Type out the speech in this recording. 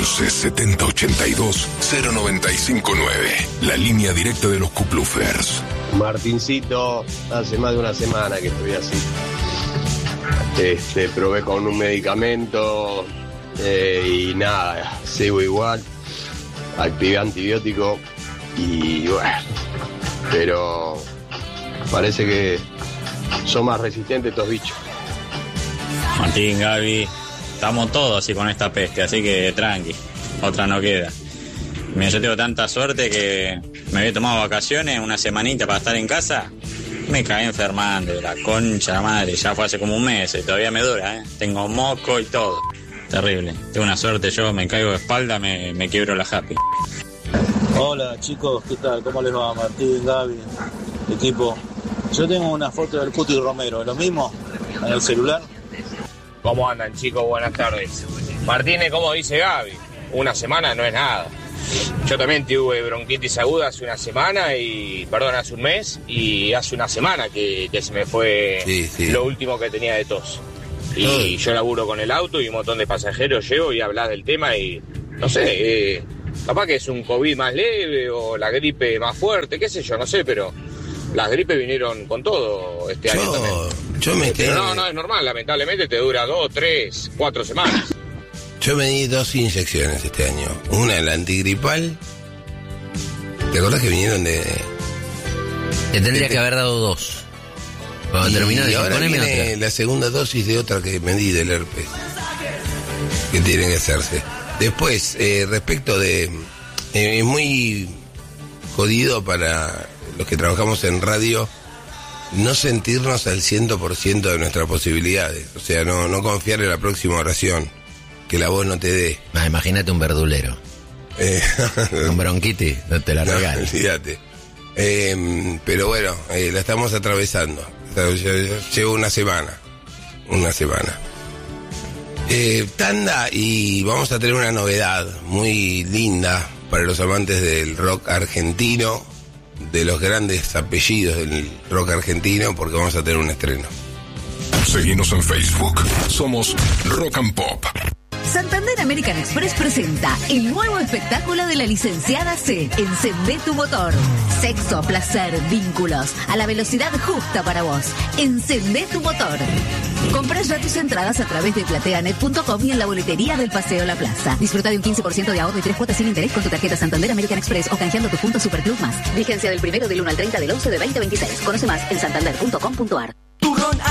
11 70 82 0959. La línea directa de los Kuplufers. Martincito, hace más de una semana que estoy así. Probé con un medicamento y nada, sigo igual. Activé antibiótico y bueno, pero parece que son más resistentes estos bichos. Martín, Gaby, estamos todos así con esta peste, así que tranqui, otra no queda. Mira, yo tengo tanta suerte que me había tomado vacaciones, una semanita para estar en casa, me caí enfermando de la concha de la madre, ya fue hace como un mes y todavía me dura, tengo moco y todo. Terrible, tengo una suerte, yo me caigo de espalda, me quiebro la happy. Hola chicos, ¿qué tal? ¿Cómo les va? Martín, Gaby, equipo. Yo tengo una foto del Cuti Romero, ¿lo mismo? ¿En el celular? ¿Cómo andan chicos? Buenas tardes. Martínez, como dice Gaby, una semana no es nada. Yo también tuve bronquitis aguda hace una semana hace un mes y hace una semana que se me fue lo último que tenía de tos. Y yo laburo con el auto y un montón de pasajeros llevo y hablas del tema y no sé, capaz que es un COVID más leve o la gripe más fuerte, qué sé yo, no sé, pero las gripes vinieron con todo este año también. Pero no es normal, lamentablemente te dura 2, 3, 4 semanas. Yo me di 2 inyecciones este año. Una, la antigripal. ¿Te acordás que vinieron de...? Te tendría que haber dado 2. Cuando terminó, y ahora viene la segunda dosis de otra que me di del herpes. Que tienen que hacerse. Después, respecto de... es muy jodido para los que trabajamos en radio no sentirnos al 100% de nuestras posibilidades. O sea, no confiar en la próxima oración. Que la voz no te dé. Imagínate un verdulero. Con bronquitis, no te la regales. Olvídate. Pero bueno, la estamos atravesando. Llevo una semana. Tanda y vamos a tener una novedad muy linda para los amantes del rock argentino, de los grandes apellidos del rock argentino, porque vamos a tener un estreno. Seguinos en Facebook. Somos Rock and Pop. Santander American Express presenta el nuevo espectáculo de la licenciada C. Encendé tu motor. Sexo, placer, vínculos, a la velocidad justa para vos. Encendé tu motor. Compra ya tus entradas a través de plateanet.com y en la boletería del Paseo La Plaza. Disfruta de un 15% de ahorro y 3 cuotas sin interés con tu tarjeta Santander American Express o canjeando tus puntos Superclub más. Vigencia del 1 del 1 al 30 del 11 de 2026. Conoce más en santander.com.ar.